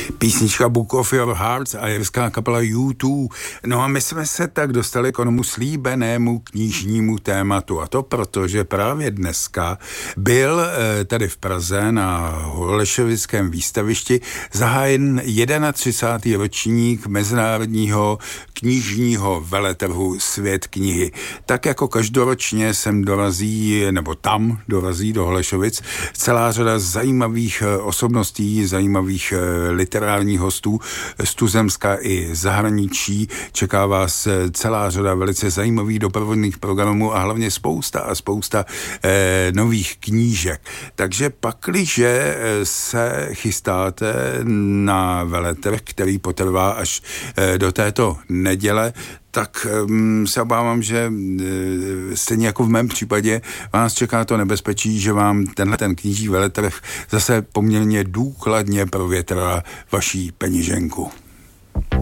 Písnička Book of Your Hearts a irská kapela U2. No a my jsme se tak dostali k onomu slíbenému knižnímu tématu. A to proto, že právě dneska byl tady v Praze na Holešovickém výstavišti zahájen 31. ročník mezinárodního knižního veletrhu Svět knihy. Tak jako každoročně sem dorazí, nebo tam dorazí do Holešovic celá řada zajímavých osobností, zajímavých literárních hostů z tuzemska i zahraničí. Čeká vás celá řada velice zajímavých doprovodných programů a hlavně spousta nových knížek. Takže pakliže se chystáte na veletrh, který potrvá až do této neděle, tak se obávám, že stejně jako v mém případě vás čeká to nebezpečí, že vám ten knižní veletrh zase poměrně důkladně provětrá vaší peněženku.